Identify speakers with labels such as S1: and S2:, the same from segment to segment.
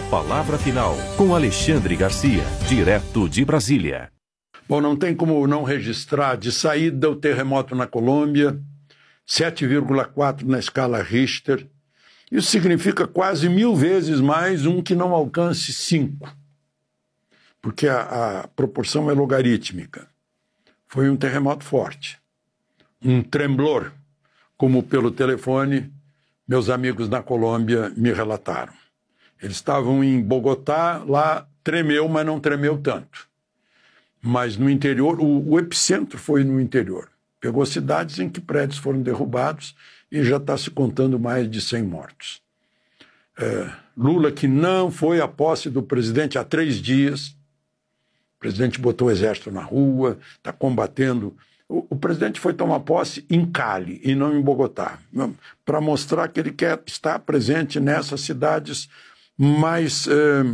S1: A palavra final, com Alexandre Garcia, direto de Brasília.
S2: Bom, não tem como não registrar de saída o terremoto na Colômbia, 7,4 na escala Richter. Isso significa quase 1000 vezes mais um que não alcance 5, porque a proporção é logarítmica. Foi um terremoto forte, um tremblor, como pelo telefone meus amigos na Colômbia me relataram. Eles estavam em Bogotá, lá tremeu, mas não tremeu tanto. Mas no interior, o epicentro foi no interior. Pegou cidades em que prédios foram derrubados e já está se contando mais de 100 mortos. Lula, que não foi à posse do presidente há 3 dias, o presidente botou o exército na rua, está combatendo. O presidente foi tomar posse em Cali e não em Bogotá, para mostrar que ele quer estar presente nessas cidades mais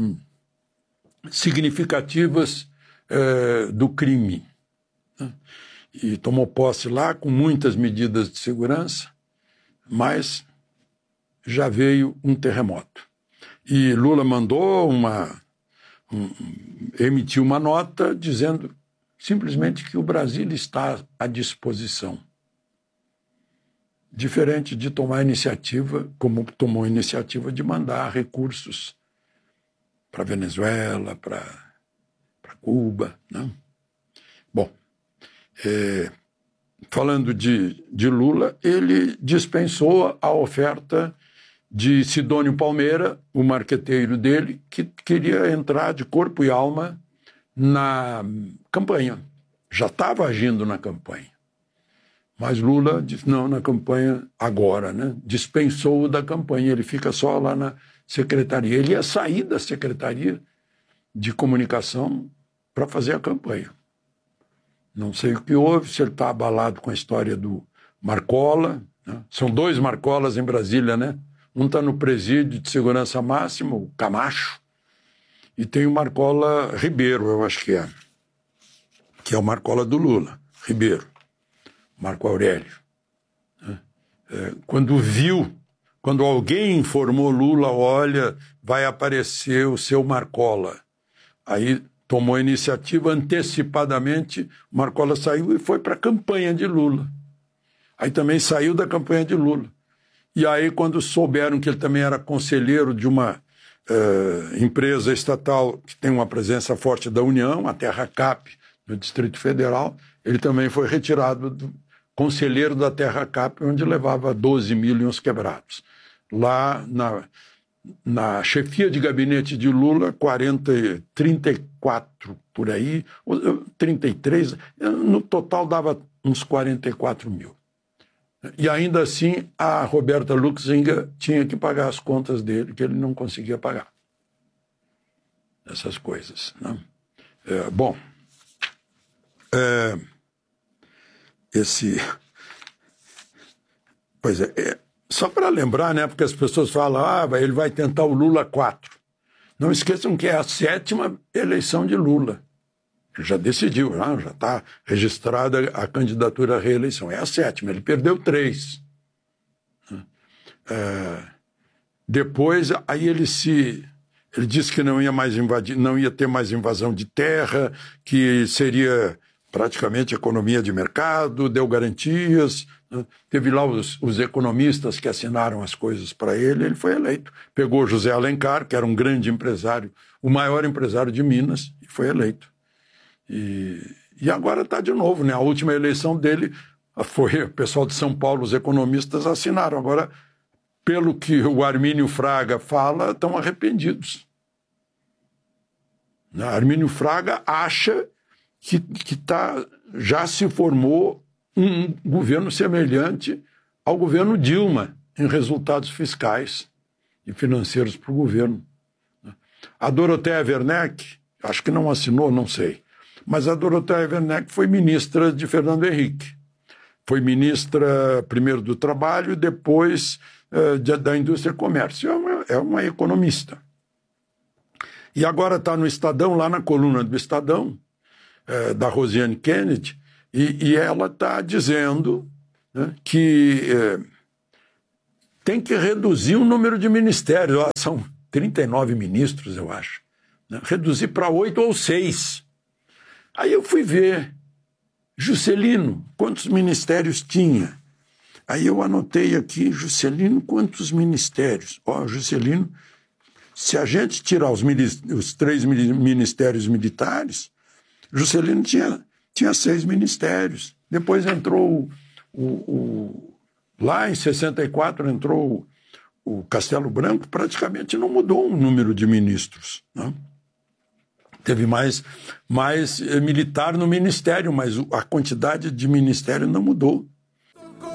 S2: significativas do crime. E tomou posse lá com muitas medidas de segurança, mas já veio um terremoto. E Lula mandou emitiu uma nota dizendo simplesmente que o Brasil está à disposição. Diferente de tomar iniciativa, como tomou a iniciativa de mandar recursos para a Venezuela, para Cuba. Né? Bom, falando de Lula, ele dispensou a oferta de Sidônio Palmeira, o marqueteiro dele, que queria entrar de corpo e alma na campanha. Já estava agindo na campanha. Mas Lula disse, não, na campanha agora, né? Dispensou-o da campanha, ele fica só lá na secretaria. Ele ia sair da Secretaria de Comunicação para fazer a campanha. Não sei o que houve, se ele está abalado com a história do Marcola. Né? São 2 Marcolas em Brasília, né? Um está no presídio de segurança máxima, o Camacho, e tem o Marcola Ribeiro, eu acho que é o Marcola do Lula, Ribeiro, Marco Aurélio. Quando alguém informou Lula, olha, vai aparecer o seu Marcola, aí tomou a iniciativa antecipadamente, o Marcola saiu e foi para a campanha de Lula. Aí também saiu da campanha de Lula. E aí, quando souberam que ele também era conselheiro de uma empresa estatal que tem uma presença forte da União, a Terra Cap, no Distrito Federal, ele também foi retirado do conselheiro da Terra Cap, onde levava 12 mil e uns quebrados. Lá na chefia de gabinete de Lula, 34 por aí, 33, no total dava uns 44 mil. E ainda assim, a Roberta Luxemburgo tinha que pagar as contas dele, que ele não conseguia pagar. Essas coisas. Né? Só para lembrar, né, porque as pessoas falam, ele vai tentar o Lula 4. Não esqueçam que é a 7ª eleição de Lula. Ele já decidiu, já está registrada a candidatura à reeleição. É a 7ª, ele perdeu 3. Depois, aí ele disse que não ia mais invadir, não ia ter mais invasão de terra, que seria praticamente economia de mercado, deu garantias. Né? Teve lá os economistas que assinaram as coisas para ele foi eleito. Pegou José Alencar, que era um grande empresário, o maior empresário de Minas, e foi eleito. E agora está de novo, né? A última eleição dele foi o pessoal de São Paulo, os economistas assinaram. Agora, pelo que o Armínio Fraga fala, estão arrependidos. Armínio Fraga acha que já se formou um governo semelhante ao governo Dilma em resultados fiscais e financeiros para o governo. A Dorothea Werneck, acho que não assinou, não sei. Mas a Dorothea Werneck foi ministra de Fernando Henrique. Foi ministra primeiro do Trabalho e depois da Indústria e Comércio. É uma economista. E agora está no Estadão, lá na coluna do Estadão, da Rosiane Kennedy, e ela está dizendo, né, que tem que reduzir o número de ministérios. 39 ministros, eu acho. Né? Reduzir para 8 ou 6. Aí eu fui ver, Juscelino, quantos ministérios tinha? Aí eu anotei aqui, Juscelino, quantos ministérios? Juscelino, se a gente tirar os 3 ministérios militares, Juscelino tinha 6 ministérios. Depois entrou lá em 64 entrou o Castelo Branco, praticamente não mudou o número de ministros, né? Teve mais militar no ministério, mas a quantidade de ministério não mudou.